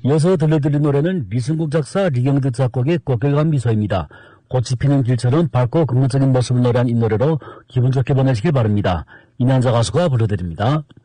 이어서 들려드린 노래는 리승국 작사, 리경득 작곡의 꽃길과 미소입니다. 꽃이 피는 길처럼 밝고 긍정적인 모습을 노래한 이 노래로 기분 좋게 보내시길 바랍니다. 이난자 가수가 불러드립니다.